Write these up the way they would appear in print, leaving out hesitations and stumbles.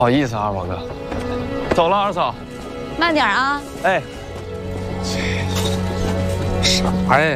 不好意思啊，二宝哥。走了，二嫂。 慢点啊。 哎。啥呀？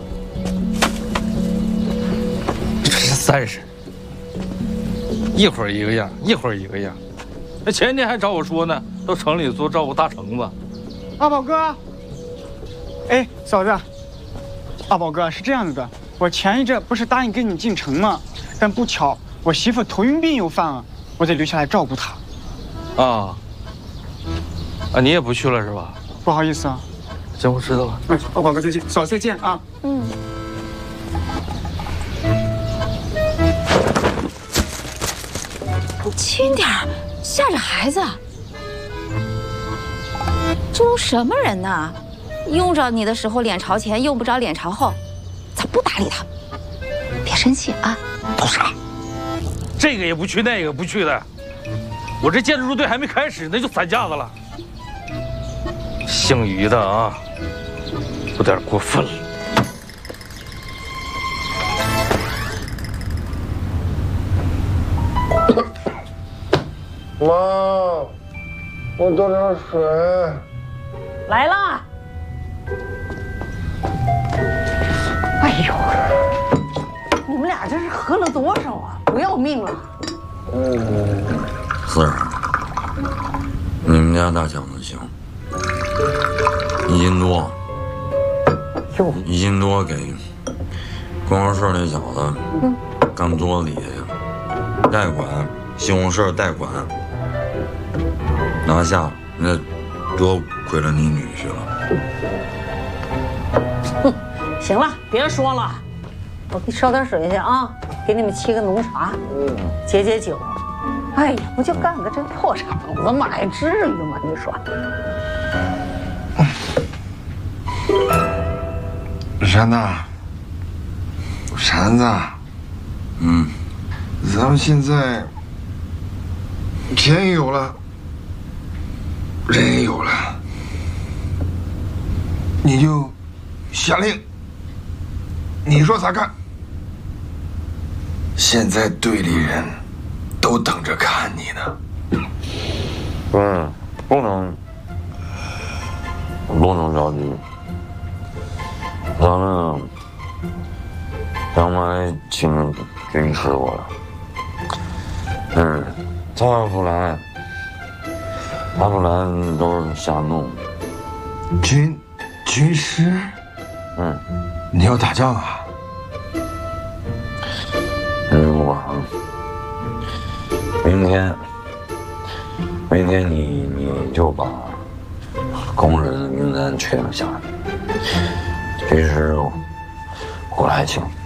这是30，一会儿一个样，一会儿一个样。那前天还找我说呢，到城里做照顾大橙子。 二宝哥，哎，嫂子，二宝哥是这样子的，我前一阵不是答应跟你进城吗？但不巧，我媳妇头晕病又犯了，我得留下来照顾她。 啊，你也不去了是吧？ 不好意思啊。 行，我知道了。 二宝哥再见，嫂子再见啊。 嗯。轻点儿，吓着孩子。这都什么人呢？用着你的时候脸朝前，用不着脸朝后，咋不搭理他？别生气啊！ 都傻，这个也不去，那个也不去的。我这建筑队还没开始，那就散架子了。姓于的啊，有点过分了。 妈，我倒点水。 来了。哎呦，你们俩这是喝了多少啊？不要命了！ 四儿，你们家大饺子行，1斤多。 哟 ，1斤多给公交社那饺子，刚桌子底下代管，西红柿代管，拿下，那多亏了你女婿了。 哼，行了，别说了，我给你烧点水去啊，给你们沏个浓茶，解解酒。哎呀，不就干个这破厂子吗？还至于吗？你说？ 山呐，山子，咱们现在钱也有了，人也有了，你就下令，你说咋干？现在队里人都等着看你呢。 不能着急。咱们刚才请军师过来，他不来都是瞎弄。 军师，你要打仗啊？ 明天你就把工人的名单确认下来，军师我来请。